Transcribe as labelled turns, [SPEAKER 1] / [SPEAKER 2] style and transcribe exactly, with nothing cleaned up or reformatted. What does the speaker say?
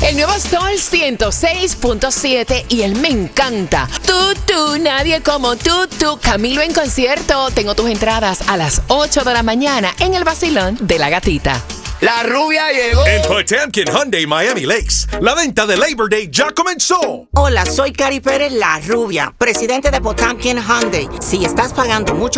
[SPEAKER 1] El nuevo Sol ciento seis punto siete y él me encanta. Tú, tú, nadie como tú, tú. Camilo en concierto. Tengo tus entradas a las ocho de la mañana en el vacilón de la gatita.
[SPEAKER 2] La rubia llegó.
[SPEAKER 3] En Potemkin Hyundai Miami Lakes, la venta de Labor Day ya comenzó.
[SPEAKER 4] Hola, soy Cari Pérez, la rubia, presidente de Potemkin Hyundai. Si estás pagando mucho